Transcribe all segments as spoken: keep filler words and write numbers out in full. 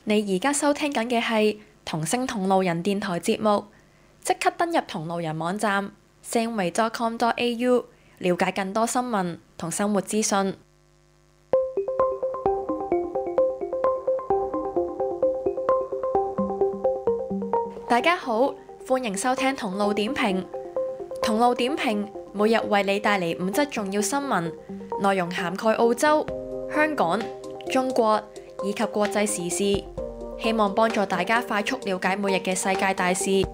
你而家收聽緊嘅係同聲同路人電台節目，即刻登入同路人網站 sandway dot com dot a u 了解更多新聞同生活資訊。大家好，歡迎收聽同路點評。同路點評每日為你帶嚟五則重要新聞，內容涵蓋澳洲、香港、中國以及國際時事，希望幫助大家快速了解每日嘅世界大事。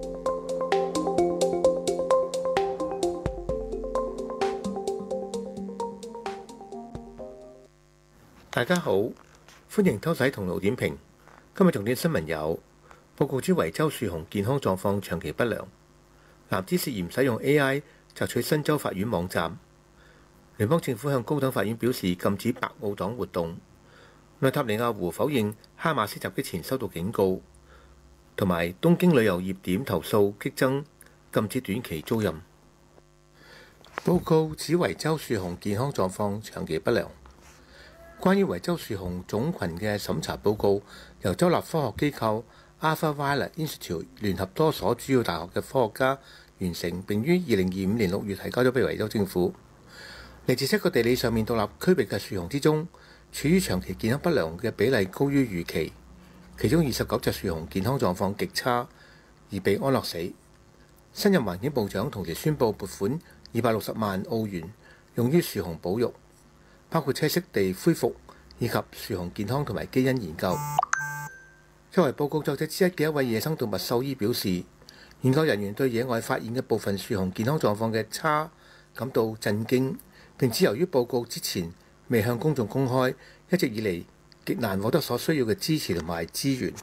大家好，歡迎收睇同路點評。今日重點新聞有：報告指維州樹熊健康狀況長期不良；男子涉嫌使用 A I 摘取新州法院網站；聯邦政府向高等法院表示禁止白澳黨活動；內塔尼亞胡否認哈馬斯襲擊前收到警告；同埋東京旅遊業點投訴激增，禁止短期租賃。報告指維州樹熊健康狀況長期不良。關於維州樹熊種群嘅審查報告，由州立科學機構 Arthur Weiler Institute 聯合多所主要大學嘅科學家完成，並於二零二五年六月提交咗俾維州政府。嚟自七個地理上面獨立區域嘅樹熊之中，處於長期健康不良嘅比例高於預期，其中二十九隻樹熊健康狀況極差，而被安樂死。新任環境部長同時宣布撥款二百六十萬澳元用於樹熊保育，包括棲息地恢復以及樹熊健康同埋基因研究。作為報告作者之一嘅一位野生動物獸醫表示，研究人員對野外發現嘅部分樹熊健康狀況嘅差感到震驚，並指由於報告之前未向公眾公開，一直以嚟極難獲得所需要嘅支持同埋資源。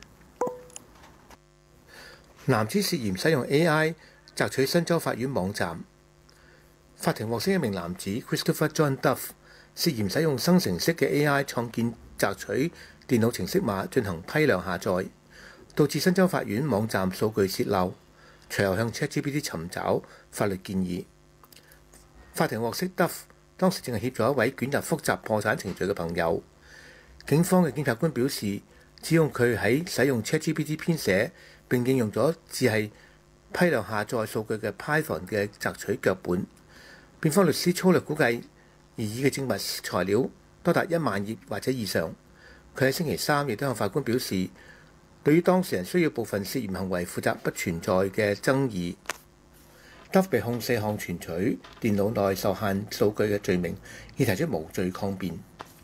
男子涉嫌使用 A I 摘取新州法院網站。法庭獲悉一名男子 Christopher John Duff 涉嫌使用生成式嘅 A I 創建摘取電腦程式碼進行批量下載，導致新州法院網站數據洩漏，隨後向 ChatGPT 尋找法律建議。法庭獲悉 Duff 當時正係協助一位捲入複雜破產程序嘅朋友。警方嘅檢察官表示，指控佢喺使用 ChatGPT 編寫並應用咗只係批量下載數據嘅 Python 嘅摘取腳本。辯方律師粗略估計，而擬議嘅證物材料多達一萬頁或者以上。佢喺星期三亦都向法官表示，對於當事人需要部分涉嫌行為負責不存在嘅爭議。Duff 被控四項存取電腦內受限數據嘅罪名，已提出無罪抗辯。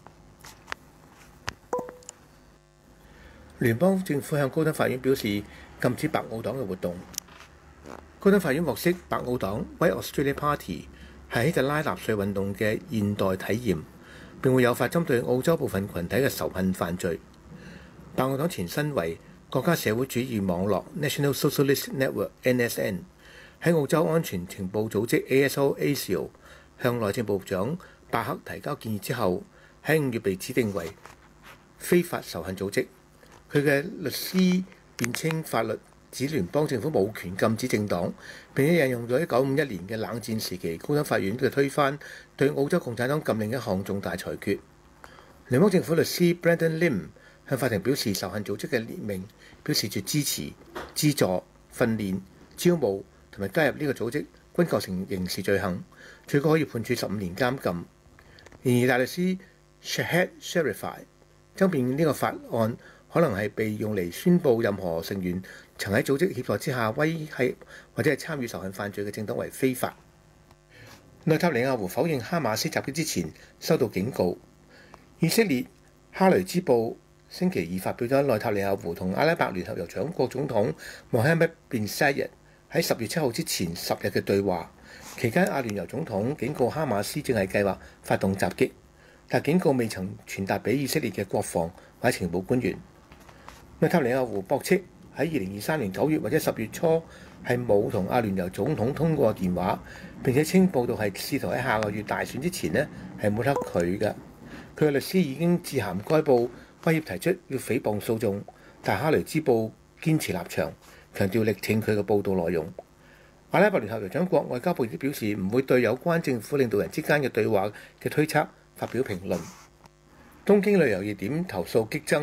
聯邦政府向高等法院表示禁止白澳黨嘅活動。高等法院獲悉，白澳黨 White Australia Party 係希特拉納粹運動嘅現代體驗，並會誘發針對澳洲部分群體嘅仇恨犯罪。白澳黨前身為國家社會主義網絡 National Socialist Network N S N， 喺澳洲安全情報組織 A S O A S I O 向內政部長巴克提交建議之後，喺五月被指定為非法仇恨組織。佢嘅律師辯稱法律指聯邦政府冇權禁止政黨，並且引用咗一九五一年嘅冷戰時期高等法院嘅推翻對澳洲共產黨禁令一項重大裁決。聯邦政府律師 Brandon Lim 向法庭表示，仇恨組織嘅列明表示住支持、資助、訓練、招募同埋加入呢個組織均構成刑事罪行，最高可以判處十五年監禁。然而，大律師 Shahid Sharify 爭辯呢個法案可能係被用嚟宣佈任何成員曾喺組織協助之下威脅或者係參與仇恨犯罪嘅政黨為非法。內塔尼亞胡否認哈馬斯襲擊之前收到警告。以色列哈雷茲報星期二發表咗內塔尼亞胡同阿拉伯聯合酋長國總統穆罕默德 bin Zayed 喺十月七號之前十日嘅對話，期間阿聯酋總統警告哈馬斯正係計劃發動襲擊，但警告未曾傳達俾以色列嘅國防或者情報官員。內塔尼亞胡駁斥喺二零二三年九月或者十月初係冇同阿聯酋總統通過電話，並且稱報道係試圖喺下個月大選之前呢係抹黑佢嘅。佢嘅律師已經致函該報，威脅提出要誹謗訴訟，但哈雷茲報堅持立場，強調力挺佢嘅報導內容。阿拉伯聯合酋長國外交部亦都表示唔會對有關政府領導人之間嘅對話嘅推測發表評論。東京旅遊熱點投訴激增，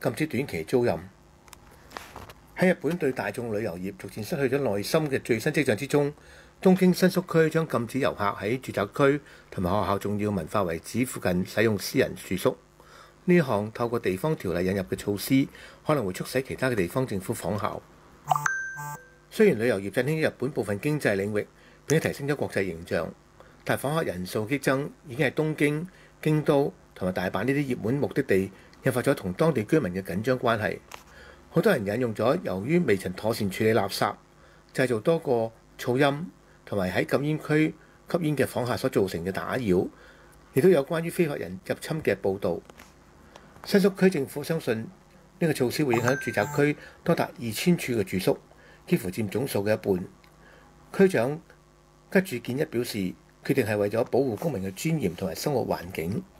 禁止短期租賃。喺日本對大眾旅遊業逐漸失去咗耐心嘅最新跡象之中，東京新宿區將禁止遊客喺住宅區同埋學校重要文化遺址附近使用私人住宿。呢一項透過地方條例引入嘅措施，可能會促使其他嘅地方政府仿效。雖然旅遊業振興日本部分經濟領域，並且提升咗國際形象，但訪客人數激增已經係東京、京都同埋大阪呢啲熱門目的地，引發咗同當地居民嘅緊張關係。好多人引用咗由於未曾妥善處理垃圾、製造多個噪音同埋喺禁煙區吸煙嘅訪客所造成嘅打擾，亦都有關於非法人入侵嘅報導。新宿區政府相信呢個措施會影響住宅區多達二千處嘅住宿，幾乎佔總數嘅一半。區長吉住健一表示，決定係為咗保護公民嘅尊嚴同埋生活環境。